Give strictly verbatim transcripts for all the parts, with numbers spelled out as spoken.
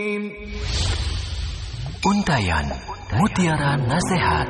Untayan Mutiara Nasihat.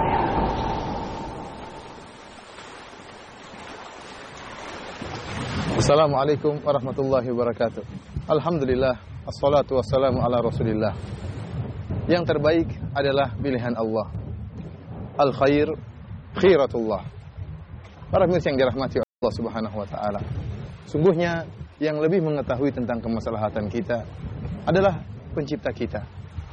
Assalamualaikum warahmatullahi wabarakatuh. Alhamdulillah, assalatu wassalamu ala rasulillah. Yang terbaik adalah pilihan Allah. Al khair khiratullah. Para pemirsa yang dirahmati Allah Subhanahu wa taala. Sungguhnya yang lebih mengetahui tentang kemaslahatan kita adalah pencipta kita.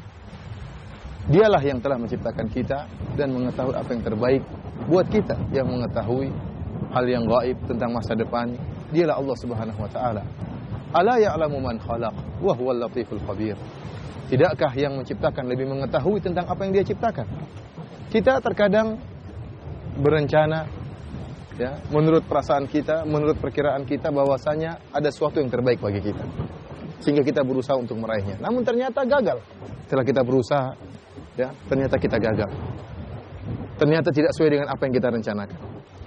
Dialah yang telah menciptakan kita dan mengetahui apa yang terbaik buat kita, yang mengetahui hal yang gaib tentang masa depan. Dialah Allah Subhanahu wa taala. Ala ya'lamu man khalaq wa huwal latiful khabir. Tidakkah yang menciptakan lebih mengetahui tentang apa yang Dia ciptakan? Kita terkadang berencana, ya, menurut perasaan kita, menurut perkiraan kita bahwasanya ada sesuatu yang terbaik bagi kita, sehingga kita berusaha untuk meraihnya. Namun ternyata gagal. Setelah kita berusaha, ya, ternyata kita gagal. Ternyata tidak sesuai dengan apa yang kita rencanakan.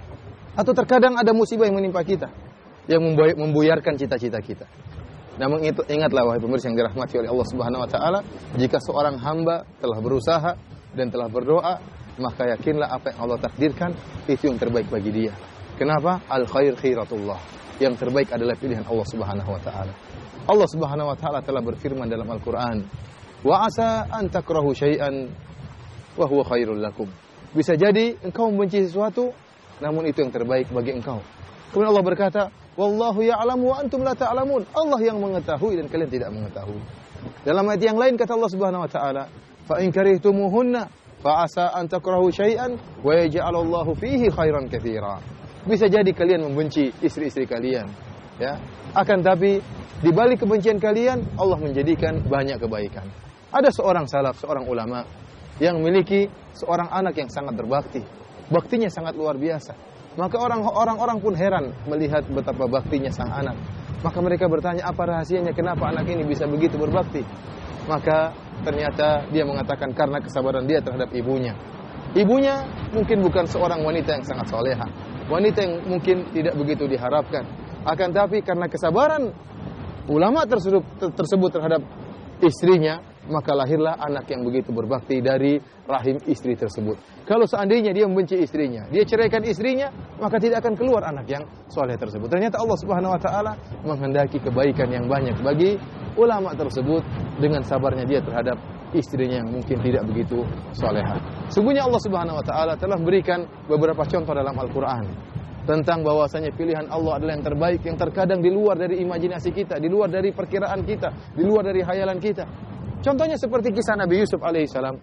Atau terkadang ada musibah yang menimpa kita, yang membuyarkan cita-cita kita. Namun itu, ingatlah wahai pemirsa yang dirahmati oleh Allah Subhanahu wa taala, jika seorang hamba telah berusaha dan telah berdoa, maka yakinlah apa yang Allah takdirkan itu yang terbaik bagi dia. Kenapa? Al khair khiratullah. Yang terbaik adalah pilihan Allah Subhanahu wa taala. Allah Subhanahu wa taala telah berfirman dalam Al-Qur'an, "Wa asa an takrahu syai'an wa huwa khairul lakum." Bisa jadi engkau membenci sesuatu, namun itu yang terbaik bagi engkau. Kemudian Allah berkata, "Wallahu ya'lamu wa antum la ta'lamun." Allah yang mengetahui dan kalian tidak mengetahui. Dalam ayat yang lain kata Allah Subhanahu wa taala, "Fa in karihtumuhunna fa asa an takrahu syai'an wa yaj'alallahu fihi khairan katsira." Bisa jadi kalian membenci istri-istri kalian, ya. Akan tapi di balik kebencian kalian Allah menjadikan banyak kebaikan. Ada seorang salaf, seorang ulama yang memiliki seorang anak yang sangat berbakti. Baktinya sangat luar biasa. Maka orang-orang pun heran melihat betapa baktinya sang anak. Maka mereka bertanya, apa rahasianya, kenapa anak ini bisa begitu berbakti? Maka ternyata dia mengatakan karena kesabaran dia terhadap ibunya. Ibunya mungkin bukan seorang wanita yang sangat soleha, wanita yang mungkin tidak begitu diharapkan. Akan tapi karena kesabaran ulama tersebut, tersebut terhadap istrinya, maka lahirlah anak yang begitu berbakti dari rahim istri tersebut. Kalau seandainya dia membenci istrinya, dia ceraikan istrinya, maka tidak akan keluar anak yang soleh tersebut. Ternyata Allah Subhanahu wa taala menghendaki kebaikan yang banyak bagi ulama tersebut dengan sabarnya dia terhadap istrinya yang mungkin tidak begitu soleha. Sungguhnya Allah Subhanahu wa taala telah memberikan beberapa contoh dalam Al-Qur'an tentang bahwasanya pilihan Allah adalah yang terbaik, yang terkadang di luar dari imajinasi kita, di luar dari perkiraan kita, di luar dari hayalan kita. Contohnya seperti kisah Nabi Yusuf alaihissalam.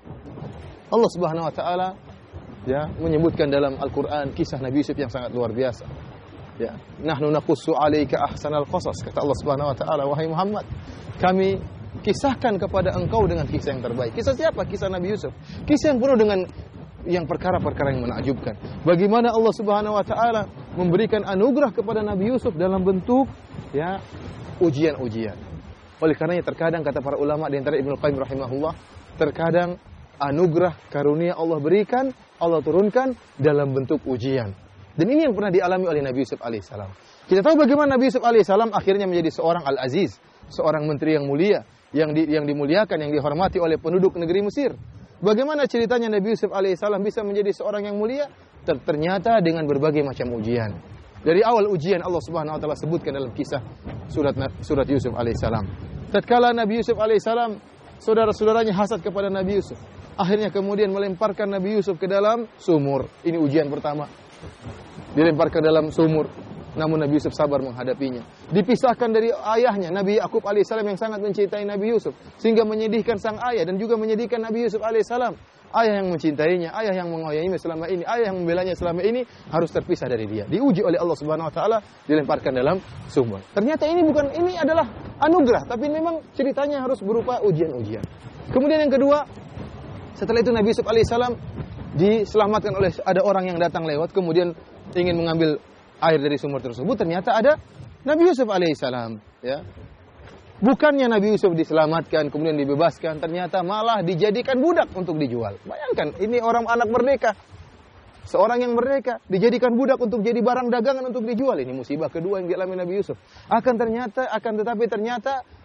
Allah Subhanahu wa taala, ya, menyebutkan dalam Al-Qur'an kisah Nabi Yusuf yang sangat luar biasa. Ya, nahnu naqussu 'alaika ahsanal qasas, kata Allah Subhanahu wa taala, wahai Muhammad, kami kisahkan kepada engkau dengan kisah yang terbaik. Kisah siapa? Kisah Nabi Yusuf. Kisah yang penuh dengan yang perkara-perkara yang menakjubkan. Bagaimana Allah Subhanahu wa taala memberikan anugerah kepada Nabi Yusuf dalam bentuk, ya, ujian-ujian. Oleh karenanya terkadang kata para ulama di antara Ibnu Qayyim rahimahullah, terkadang anugerah karunia Allah berikan, Allah turunkan dalam bentuk ujian. Dan ini yang pernah dialami oleh Nabi Yusuf alaihissalam. Kita tahu bagaimana Nabi Yusuf alaihissalam akhirnya menjadi seorang Al-Aziz, seorang menteri yang mulia, yang di, yang dimuliakan, yang dihormati oleh penduduk negeri Mesir. Bagaimana ceritanya Nabi Yusuf alaihissalam bisa menjadi seorang yang mulia? Ternyata dengan berbagai macam ujian. Dari awal ujian Allah Subhanahu wa taala sebutkan dalam kisah surat surat Yusuf alaihissalam. Tatkala Nabi Yusuf alaihissalam, saudara-saudaranya hasad kepada Nabi Yusuf. Akhirnya kemudian melemparkan Nabi Yusuf ke dalam sumur. Ini ujian pertama. Dilemparkan dalam sumur. Namun Nabi Yusuf sabar menghadapinya. Dipisahkan dari ayahnya, Nabi Yakub alaihissalam yang sangat mencintai Nabi Yusuf, sehingga menyedihkan sang ayah dan juga menyedihkan Nabi Yusuf alaihissalam. Ayah yang mencintainya, ayah yang mengayominya selama ini, ayah yang membelanya selama ini harus terpisah dari dia. Diuji oleh Allah Subhanahu wa taala, dilemparkan dalam sumur. Ternyata ini bukan ini adalah anugerah, tapi memang ceritanya harus berupa ujian-ujian. Kemudian yang kedua, setelah itu Nabi Yusuf alaihissalam diselamatkan oleh ada orang yang datang lewat, kemudian ingin mengambil air dari sumur tersebut. Ternyata ada Nabi Yusuf alaihissalam, ya. Bukannya Nabi Yusuf diselamatkan kemudian dibebaskan, ternyata malah dijadikan budak untuk dijual. Bayangkan, ini orang anak merdeka, seorang yang merdeka dijadikan budak untuk jadi barang dagangan untuk dijual. Ini musibah kedua yang dialami Nabi Yusuf. Akan ternyata, akan tetapi ternyata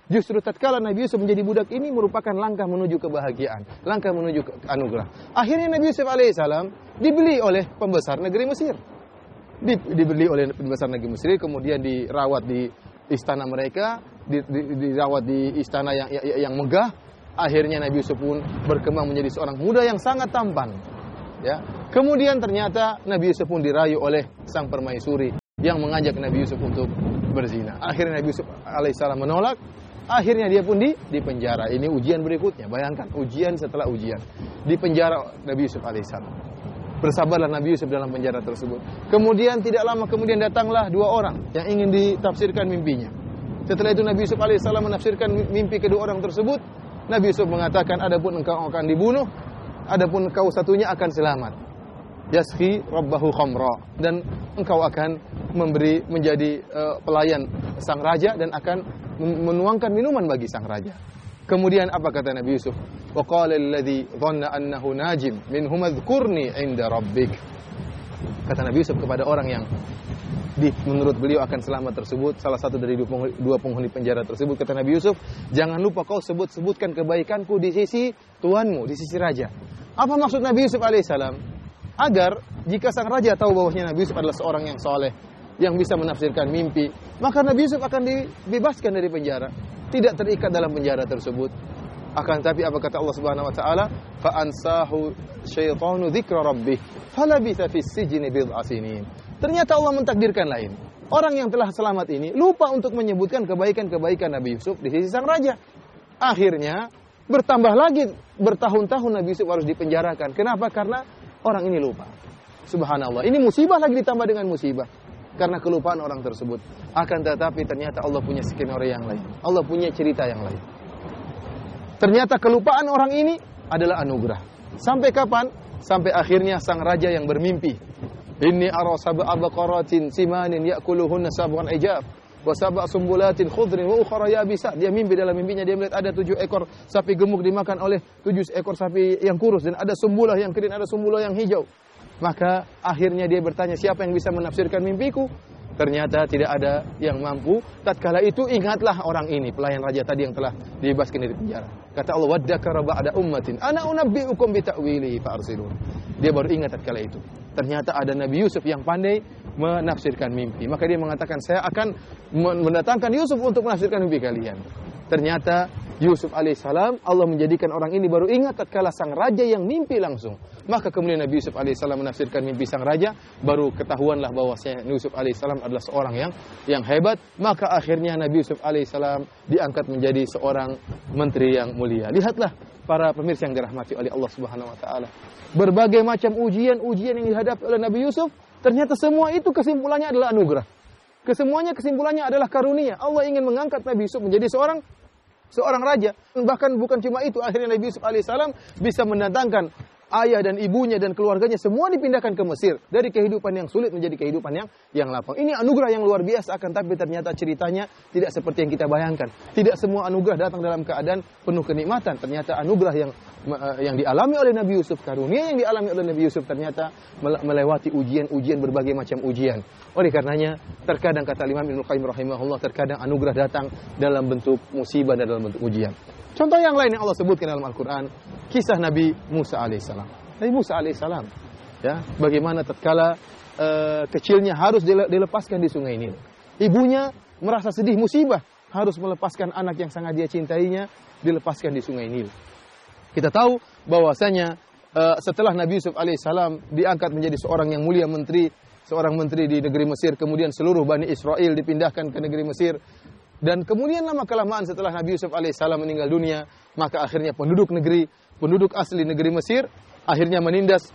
Justru tatkala Nabi Yusuf menjadi budak ini merupakan langkah menuju kebahagiaan, langkah menuju ke anugerah. Akhirnya Nabi Yusuf alaihissalam dibeli oleh pembesar negeri Mesir. Di, dibeli oleh pembesar negeri Mesir, kemudian dirawat di istana mereka, di, di, dirawat di istana yang, yang, yang megah. Akhirnya Nabi Yusuf pun berkembang menjadi seorang muda yang sangat tampan. Ya. Kemudian ternyata Nabi Yusuf pun dirayu oleh sang permaisuri yang mengajak Nabi Yusuf untuk berzina. Akhirnya Nabi Yusuf alaihissalam menolak. Akhirnya dia pun di, di penjara. Ini ujian berikutnya. Bayangkan ujian setelah ujian. Di penjara Nabi Yusuf alaihissalam. Bersabarlah Nabi Yusuf dalam penjara tersebut. Kemudian tidak lama kemudian datanglah dua orang yang ingin ditafsirkan mimpinya. Setelah itu Nabi Yusuf alaihissalam menafsirkan mimpi kedua orang tersebut. Nabi Yusuf mengatakan, adapun engkau akan dibunuh, adapun engkau satunya akan selamat. Yasqi rabbahu khamra, dan engkau akan memberi menjadi uh, pelayan sang raja dan akan menuangkan minuman bagi sang raja. Kemudian apa kata Nabi Yusuf? Wa qala alladhi dhanna annahu najim minhum adhkurni 'inda rabbik. Kata Nabi Yusuf kepada orang yang di, menurut beliau akan selamat tersebut, salah satu dari dua penghuni, dua penghuni penjara tersebut, kata Nabi Yusuf, jangan lupa kau sebut-sebutkan kebaikanku di sisi tuanmu, di sisi raja. Apa maksud Nabi Yusuf alaihissalam? Agar jika sang raja tahu bahwasanya Nabi Yusuf adalah seorang yang soleh, yang bisa menafsirkan mimpi, maka Nabi Yusuf akan dibebaskan dari penjara, tidak terikat dalam penjara tersebut. Akan tapi apa kata Allah Subhanahu wa taala? Fa ansahu syaitanu dzikra rabbih falabitha fis sijni bid'a sinin. Ternyata Allah mentakdirkan lain. Orang yang telah selamat ini lupa untuk menyebutkan kebaikan-kebaikan Nabi Yusuf di sisi sang raja. Akhirnya bertambah lagi bertahun-tahun Nabi Yusuf harus dipenjarakan. Kenapa? Karena orang ini lupa. Subhanallah. Ini musibah lagi ditambah dengan musibah. Karena kelupaan orang tersebut. Akan tetapi ternyata Allah punya skenario yang lain. Allah punya cerita yang lain. Ternyata kelupaan orang ini adalah anugerah. Sampai kapan? Sampai akhirnya sang raja yang bermimpi. Inni ara sab'a baqaratin simanin ya'kuluhunna sab'un ijab wa sab'a sumbulatin khudrin wa ukhra yabisa. Dia mimpi, dalam mimpinya dia melihat ada tujuh ekor sapi gemuk dimakan oleh tujuh ekor sapi yang kurus, dan ada sumbulah yang kering, ada sumbulah yang hijau. Maka akhirnya dia bertanya, siapa yang bisa menafsirkan mimpiku? Ternyata tidak ada yang mampu. Tatkala itu ingatlah orang ini, pelayan raja tadi yang telah dibebaskan dari penjara. Kata Allah, waddakara ba'da ummatin ana unabbi'ukum bi ta'wilihi fa'arsilun. Dia baru ingat tatkala itu. Ternyata ada Nabi Yusuf yang pandai menafsirkan mimpi. Maka dia mengatakan, saya akan mendatangkan Yusuf untuk menafsirkan mimpi kalian. Ternyata Yusuf alaihissalam, Allah menjadikan orang ini baru ingat tatkala sang raja yang mimpi langsung. Maka kemudian Nabi Yusuf alaihissalam menafsirkan mimpi sang raja, baru ketahuanlah bahwasanya Yusuf alaihissalam adalah seorang yang yang hebat. Maka akhirnya Nabi Yusuf alaihissalam diangkat menjadi seorang menteri yang mulia. Lihatlah para pemirsa yang dirahmati oleh Allah Subhanahu wa taala. Berbagai macam ujian-ujian yang dihadapi oleh Nabi Yusuf, ternyata semua itu kesimpulannya adalah anugerah. Kesemuanya kesimpulannya adalah karunia. Allah ingin mengangkat Nabi Yusuf menjadi seorang seorang raja. Bahkan bukan cuma itu, akhirnya Nabi Yusuf alaihissalam bisa mendatangkan ayah dan ibunya dan keluarganya semua dipindahkan ke Mesir, dari kehidupan yang sulit menjadi kehidupan yang yang lapang. Ini anugerah yang luar biasa, akan tapi ternyata ceritanya tidak seperti yang kita bayangkan. Tidak semua anugerah datang dalam keadaan penuh kenikmatan. Ternyata anugerah yang yang dialami oleh Nabi Yusuf, karunia yang dialami oleh Nabi Yusuf ternyata melewati ujian-ujian, berbagai macam ujian. Oleh karenanya terkadang kata Imam Ibnu Qayyim rahimahullah, terkadang anugerah datang dalam bentuk musibah dan dalam bentuk ujian. Contoh yang lain yang Allah sebutkan dalam Al-Quran, kisah Nabi Musa alaihissalam. Nabi Musa alaihissalam, ya, bagaimana tatkala uh, kecilnya harus dilepaskan di sungai Nil. Ibunya merasa sedih, musibah, harus melepaskan anak yang sangat dia cintainya, dilepaskan di sungai Nil. Kita tahu bahwasanya uh, setelah Nabi Yusuf alaihissalam diangkat menjadi seorang yang mulia, menteri, seorang menteri di negeri Mesir, kemudian seluruh Bani Israel dipindahkan ke negeri Mesir. Dan kemudian lama kelamaan setelah Nabi Yusuf alaihissalam meninggal dunia, maka akhirnya penduduk negeri, penduduk asli negeri Mesir, akhirnya menindas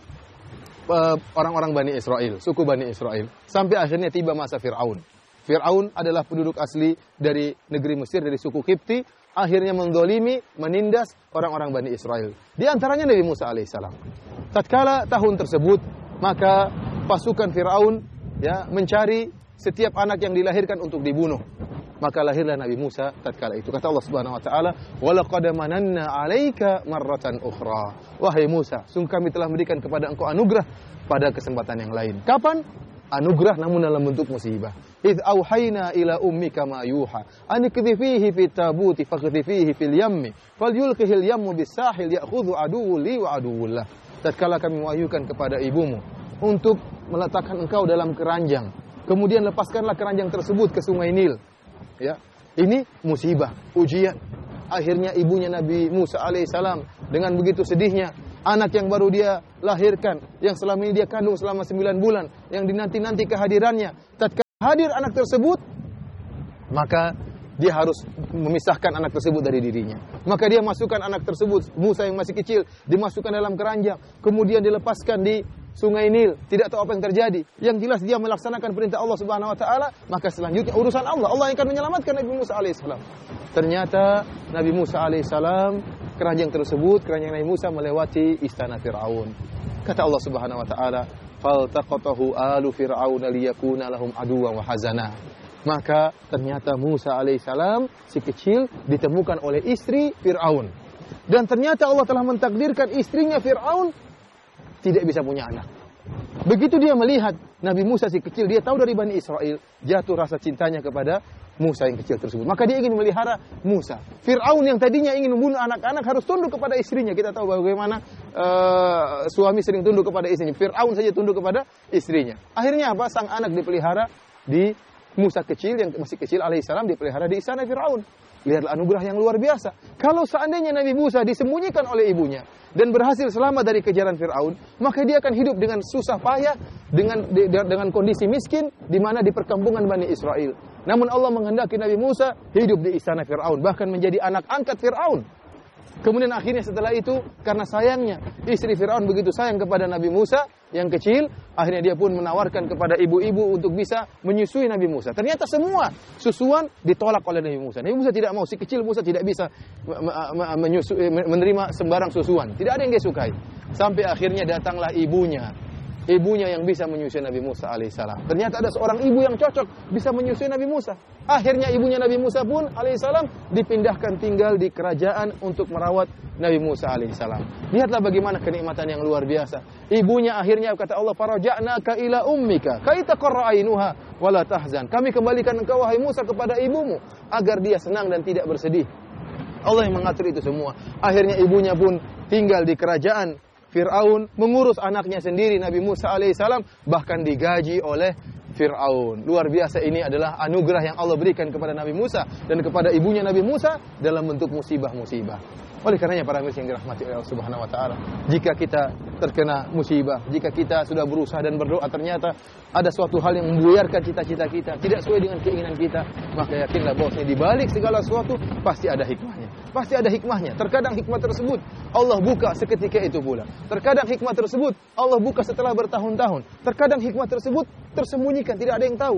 uh, orang-orang Bani Israel, suku Bani Israel. Sampai akhirnya tiba masa Fir'aun. Fir'aun adalah penduduk asli dari negeri Mesir, dari suku Kipti, akhirnya mendolimi, menindas orang-orang Bani Israel. Di antaranya Nabi Musa alaihissalam. Tatkala tahun tersebut, maka pasukan Fir'aun ya, mencari setiap anak yang dilahirkan untuk dibunuh. Maka lahirlah Nabi Musa tatkala itu. Kata Allah Subhanahu wa taala, "Wa laqad mananna 'alaika marratan ukhra." Wahai Musa, sungguh kami telah memberikan kepada engkau anugerah pada kesempatan yang lain. Kapan? Anugerah namun dalam bentuk musibah. idh auhayna ila ummika ma yuha an ikdhifihi fit tabuti fakdhifihi fil yammi falyulqihil yammu bis sahil ya'khudhu aduwwu li wa aduwwullah. Tatkala kami mewahyukan kepada ibumu untuk meletakkan engkau dalam keranjang, kemudian lepaskanlah keranjang tersebut ke sungai Nil. Ya, ini musibah, ujian. Akhirnya ibunya Nabi Musa alaihissalam dengan begitu sedihnya, anak yang baru dia lahirkan, yang selama ini dia kandung selama sembilan bulan, yang dinanti-nanti kehadirannya, tatkala hadir anak tersebut, maka dia harus memisahkan anak tersebut dari dirinya. Maka dia masukkan anak tersebut, Musa yang masih kecil, dimasukkan dalam keranjang, kemudian dilepaskan di sungai Nil. Tidak tahu apa yang terjadi. Yang jelas dia melaksanakan perintah Allah Subhanahu wa taala, maka selanjutnya urusan Allah. Allah yang akan menyelamatkan Nabi Musa alaihissalam. Ternyata Nabi Musa alaihissalam, keranjang tersebut, keranjang Nabi Musa melewati istana Fir'aun. Kata Allah Subhanahu wa taala, "Faltaqatahu alu fir'auna liyakuna lahum aduwwan wa hazana." Maka ternyata Musa alaihissalam si kecil ditemukan oleh istri Fir'aun. Dan ternyata Allah telah mentakdirkan istrinya Fir'aun tidak bisa punya anak. Begitu dia melihat Nabi Musa si kecil, dia tahu dari Bani Israel, jatuh rasa cintanya kepada Musa yang kecil tersebut. Maka dia ingin melihara Musa. Fir'aun yang tadinya ingin membunuh anak-anak harus tunduk kepada istrinya. Kita tahu bagaimana uh, suami sering tunduk kepada istrinya. Fir'aun saja tunduk kepada istrinya. Akhirnya apa? Sang anak dipelihara di Musa kecil yang masih kecil alaihissalam dipelihara di istana Fir'aun. Lihatlah anugerah yang luar biasa. Kalau seandainya Nabi Musa disembunyikan oleh ibunya dan berhasil selamat dari kejaran Fir'aun, maka dia akan hidup dengan susah payah, dengan di, dengan kondisi miskin di mana di perkampungan Bani Israel. Namun Allah menghendaki Nabi Musa hidup di istana Fir'aun, bahkan menjadi anak angkat Fir'aun. Kemudian akhirnya setelah itu, karena sayangnya istri Fir'aun begitu sayang kepada Nabi Musa yang kecil, akhirnya dia pun menawarkan kepada ibu-ibu untuk bisa menyusui Nabi Musa. Ternyata semua susuan ditolak oleh Nabi Musa. Nabi Musa tidak mau, si kecil Musa tidak bisa menyusui, menerima sembarang susuan. Tidak ada yang dia sukai. Sampai akhirnya datanglah ibunya. Ibunya yang bisa menyusui Nabi Musa alaihissalam. Ternyata ada seorang ibu yang cocok bisa menyusui Nabi Musa. Akhirnya ibunya Nabi Musa pun alaihissalam dipindahkan tinggal di kerajaan untuk merawat Nabi Musa alaihissalam. Lihatlah bagaimana kenikmatan yang luar biasa. Ibunya akhirnya kata Allah, "Faraja'naka ila ummika kai taqarra ainuha wa la tahzan." Kami kembalikan engkau wahai Musa kepada ibumu agar dia senang dan tidak bersedih. Allah yang mengatur itu semua. Akhirnya ibunya pun tinggal di kerajaan Fir'aun, mengurus anaknya sendiri Nabi Musa alaihissalam, bahkan digaji oleh Fir'aun. Luar biasa, ini adalah anugerah yang Allah berikan kepada Nabi Musa dan kepada ibunya Nabi Musa dalam bentuk musibah-musibah. Oleh karenanya para mirsa yang dirahmati oleh Allah Subhanahu wa taala, jika kita terkena musibah, jika kita sudah berusaha dan berdoa ternyata ada suatu hal yang membuyarkan cita-cita kita, tidak sesuai dengan keinginan kita, maka yakinlah bahwasanya di balik segala sesuatu pasti ada hikmahnya. Pasti ada hikmahnya. Terkadang hikmah tersebut Allah buka seketika itu pula. Terkadang hikmah tersebut Allah buka setelah bertahun-tahun. Terkadang hikmah tersebut tersembunyikan, tidak ada yang tahu.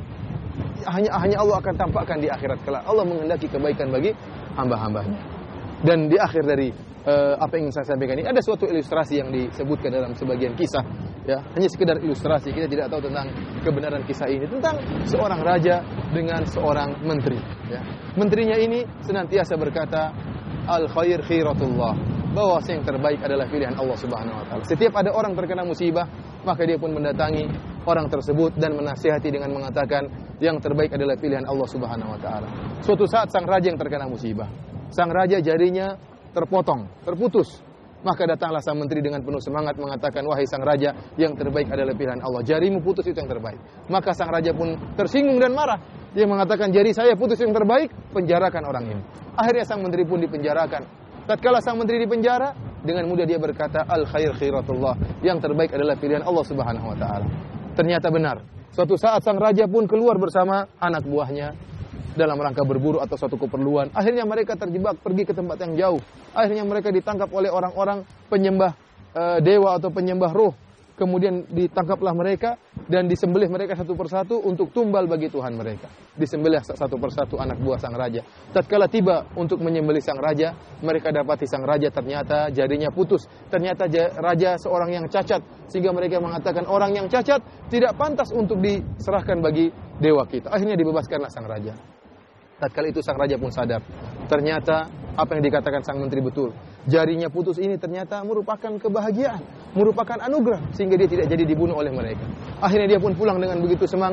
Hanya hanya Allah akan tampakkan di akhirat kelak. Allah menghendaki kebaikan bagi hamba-hambanya. Dan di akhir dari uh, apa yang ingin saya sampaikan ini ada suatu ilustrasi yang disebutkan dalam sebagian kisah, ya, hanya sekedar ilustrasi, kita tidak tahu tentang kebenaran kisah ini, tentang seorang raja dengan seorang menteri, ya. Menterinya ini senantiasa berkata al khair khiratullah, bahwa yang terbaik adalah pilihan Allah Subhanahu wa taala. Setiap ada orang terkena musibah, maka dia pun mendatangi orang tersebut dan menasihati dengan mengatakan yang terbaik adalah pilihan Allah Subhanahu wa taala. Suatu saat sang raja yang terkena musibah, sang raja jarinya terpotong, terputus. Maka datanglah sang menteri dengan penuh semangat mengatakan, wahai sang raja, yang terbaik adalah pilihan Allah. Jarimu putus itu yang terbaik. Maka sang raja pun tersinggung dan marah. Dia mengatakan, jari saya putus yang terbaik, penjarakan orang ini. Akhirnya sang menteri pun dipenjarakan. Tatkala sang menteri dipenjara, dengan mudah dia berkata, al khair khiratullah, yang terbaik adalah pilihan Allah Subhanahu wa taala. Ternyata benar. Suatu saat sang raja pun keluar bersama anak buahnya dalam rangka berburu atau suatu keperluan. Akhirnya mereka terjebak pergi ke tempat yang jauh. Akhirnya mereka ditangkap oleh orang-orang penyembah e, dewa atau penyembah roh. Kemudian ditangkaplah mereka dan disembelih mereka satu persatu untuk tumbal bagi Tuhan mereka. Disembelih satu persatu anak buah sang raja. Tatkala tiba untuk menyembelih sang raja, mereka dapati sang raja ternyata jarinya putus. Ternyata raja seorang yang cacat, sehingga mereka mengatakan orang yang cacat tidak pantas untuk diserahkan bagi dewa kita. Akhirnya dibebaskanlah sang raja. Tatkala itu sang raja pun sadar, ternyata apa yang dikatakan sang menteri betul. Jarinya putus ini ternyata merupakan kebahagiaan, merupakan anugerah, sehingga dia tidak jadi dibunuh oleh mereka. Akhirnya dia pun pulang dengan begitu semangat,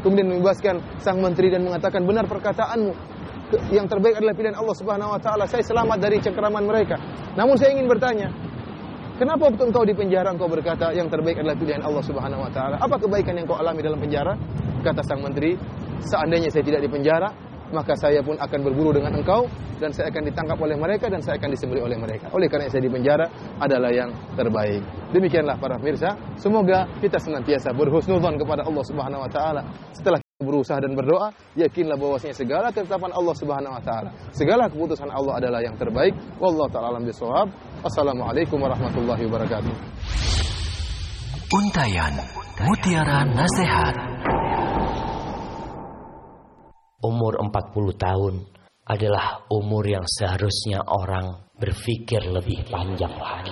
kemudian membebaskan sang menteri dan mengatakan benar perkataanmu, yang terbaik adalah pilihan Allah Subhanahu wa taala, saya selamat dari cengkeraman mereka. Namun saya ingin bertanya, kenapa waktu engkau di penjara engkau berkata yang terbaik adalah pilihan Allah Subhanahu wa taala? Apa kebaikan yang kau alami dalam penjara? Kata sang menteri, seandainya saya tidak di penjara, maka saya pun akan berburu dengan engkau dan saya akan ditangkap oleh mereka dan saya akan disembelih oleh mereka. Oleh karena saya di penjara adalah yang terbaik. Demikianlah para pemirsa, semoga kita senantiasa berhusnudzon kepada Allah Subhanahu wa taala. Setelah kita berusaha dan berdoa, yakinlah bahwasanya segala ketetapan Allah Subhanahu wa taala, segala keputusan Allah adalah yang terbaik. Wallahu taala alam bisawab. Assalamualaikum warahmatullahi wabarakatuh. Untayan Mutiara Nasihat. Umur empat puluh tahun adalah umur yang seharusnya orang berpikir lebih panjang.